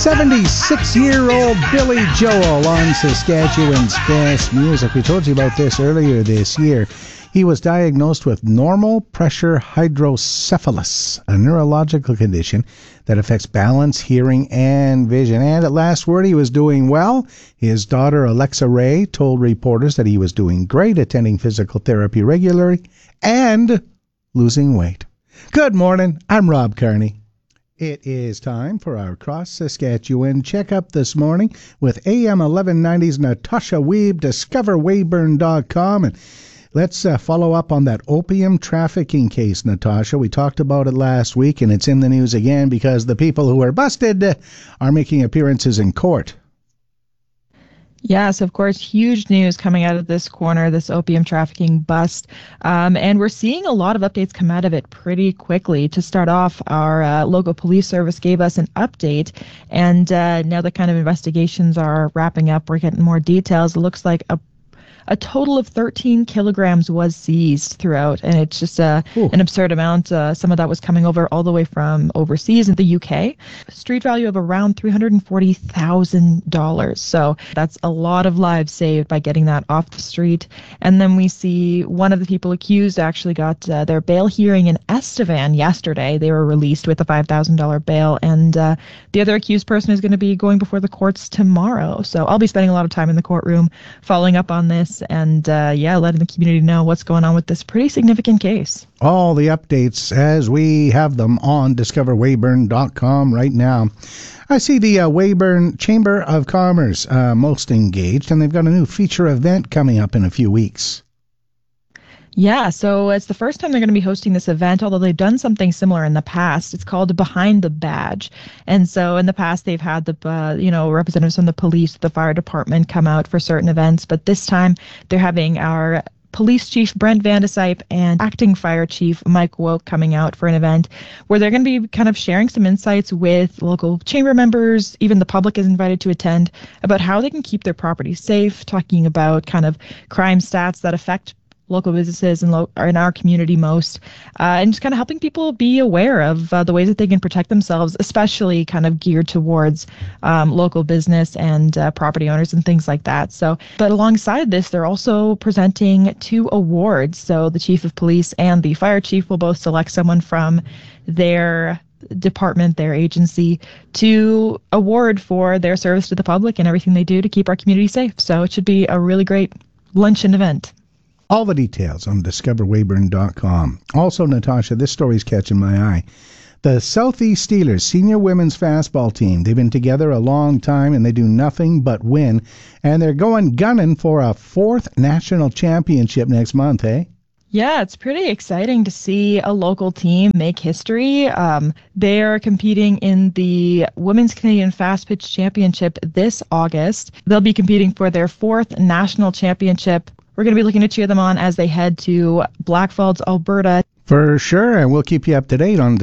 76-year-old Billy Joel on Saskatchewan's Best Music. We told you about this earlier this year. He was diagnosed with normal pressure hydrocephalus, a neurological condition that affects balance, hearing, and vision. And at last word, he was doing well. His daughter, Alexa Ray, told reporters that he was doing great, attending physical therapy regularly and losing weight. Good morning. I'm Rob Carney. It is time for our Cross Saskatchewan checkup this morning with AM 1190's Natasha Wiebe, discoverweyburn.com. And let's follow up on that opium trafficking case, Natasha. We talked about it last week, and it's in the news again because the people who are busted are making appearances in court. Yes, of course, huge news coming out of this corner, this opium trafficking bust. And we're seeing a lot of updates come out of it pretty quickly. To start off, our local police service gave us an update. And now the kind of investigations are wrapping up. We're getting more details. It looks like a total of 13 kilograms was seized throughout, and it's just an absurd amount. Some of that was coming over all the way from overseas in the UK. Street value of around $340,000. So that's a lot of lives saved by getting that off the street. And then we see one of the people accused actually got their bail hearing in Estevan yesterday. They were released with a $5,000 bail, and the other accused person is going to be going before the courts tomorrow. So I'll be spending a lot of time in the courtroom following up on this and letting the community know what's going on with this pretty significant case. All the updates as we have them on discoverweyburn.com right now. I see the Weyburn Chamber of Commerce most engaged, and they've got a new feature event coming up in a few weeks. Yeah, so it's the first time they're going to be hosting this event, although they've done something similar in the past. It's called Behind the Badge. And so in the past, they've had the, representatives from the police, the fire department come out for certain events. But this time they're having our Police Chief Brent Van de Sype and Acting Fire Chief Mike Woke coming out for an event where they're going to be kind of sharing some insights with local chamber members. Even the public is invited to attend about how they can keep their properties safe, talking about kind of crime stats that affect local businesses in our community most, and just kind of helping people be aware of the ways that they can protect themselves, especially kind of geared towards local business and property owners and things like that. So, but alongside this, they're also presenting 2 awards. So the chief of police and the fire chief will both select someone from their department, their agency, to award for their service to the public and everything they do to keep our community safe. So it should be a really great luncheon event. All the details on discoverweyburn.com. Also, Natasha, this story's catching my eye. The Southeast Steelers senior women's fastball team, they've been together a long time and they do nothing but win. And they're gunning for a 4th national championship next month, eh? Yeah, it's pretty exciting to see a local team make history. They're competing in the Women's Canadian Fast Pitch Championship this August. They'll be competing for their 4th national championship. We're going to be looking to cheer them on as they head to Blackfalds, Alberta. For sure, and we'll keep you up to date on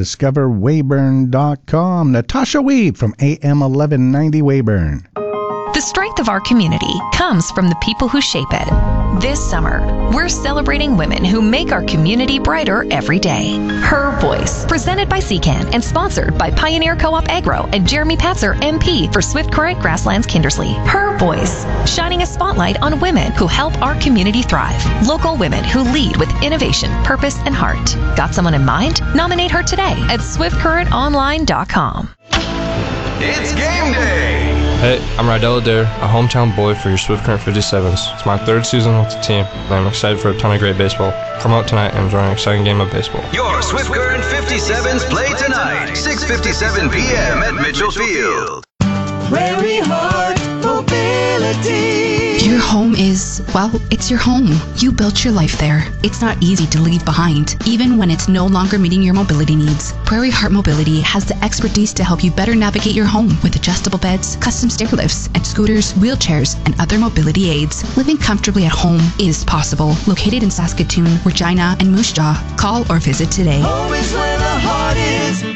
discoverweyburn.com. Natasha Wiebe from AM 1190 Weyburn. The strength of our community comes from the people who shape it. This summer, we're celebrating women who make our community brighter every day. Her Voice, presented by CCAN and sponsored by Pioneer Co-op Agro and Jeremy Patzer, MP for Swift Current Grasslands Kindersley. Her Voice, shining a spotlight on women who help our community thrive. Local women who lead with innovation, purpose, and heart. Got someone in mind? Nominate her today at swiftcurrentonline.com. It's game day! Hey, I'm Rydell Adair, a hometown boy for your Swift Current 57s. It's my 3rd season with the team, and I'm excited for a ton of great baseball. Come out tonight and enjoy an exciting game of baseball. Your Swift Current 57s play tonight, 6:57 p.m. at Mitchell Field. Prairie Heart Mobility. Your home is, well, it's your home. You built your life there. It's not easy to leave behind, even when it's no longer meeting your mobility needs. Prairie Heart Mobility has the expertise to help you better navigate your home with adjustable beds, custom stair lifts, and scooters, wheelchairs, and other mobility aids. Living comfortably at home is possible. Located in Saskatoon, Regina, and Moose Jaw. Call or visit today. Home is where the heart is. Prairie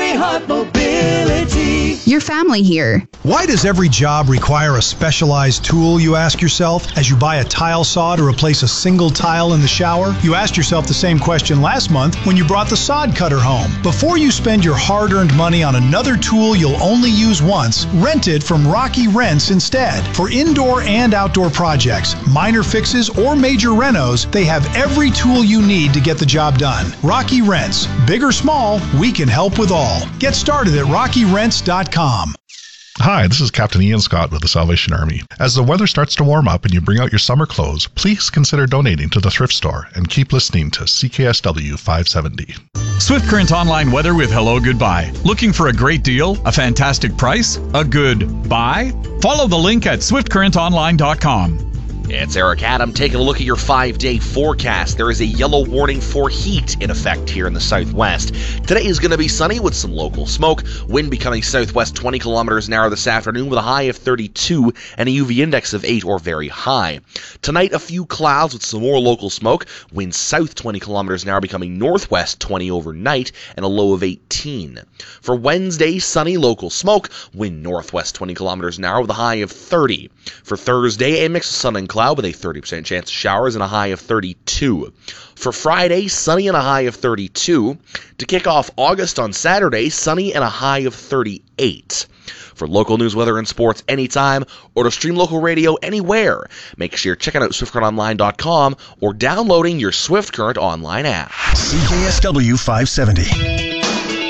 Prairie Heart Mobility. Your family here. Why does every job require a specialized tool, you ask yourself, as you buy a tile saw to replace a single tile in the shower? You asked yourself the same question last month when you brought the sod cutter home. Before you spend your hard-earned money on another tool you'll only use once, rent it from Rocky Rents instead. For indoor and outdoor projects, minor fixes, or major renos, they have every tool you need to get the job done. Rocky Rents. Big or small, we can help with all. Get started at rockyrents.com. Hi, this is Captain Ian Scott with the Salvation Army. As the weather starts to warm up and you bring out your summer clothes, please consider donating to the thrift store and keep listening to CKSW 570. Swift Current Online weather with Hello Goodbye. Looking for a great deal? A fantastic price? A good buy? Follow the link at swiftcurrentonline.com. It's Eric Adam taking a look at your 5-day forecast. There is a yellow warning for heat in effect here in the southwest. Today is going to be sunny with some local smoke. Wind becoming southwest 20 kilometers an hour this afternoon with a high of 32 and a UV index of 8 or very high. Tonight, a few clouds with some more local smoke. Wind south 20 kilometers an hour becoming northwest 20 overnight and a low of 18. For Wednesday, sunny local smoke. Wind northwest 20 kilometers an hour with a high of 30. For Thursday, a mix of sun and cloud with a 30% chance of showers and a high of 32. For Friday, sunny and a high of 32. To kick off August on Saturday, sunny and a high of 38. For local news, weather, and sports anytime, or to stream local radio anywhere, make sure you're checking out SwiftCurrentOnline.com or downloading your Swift Current Online app. CKSW 570.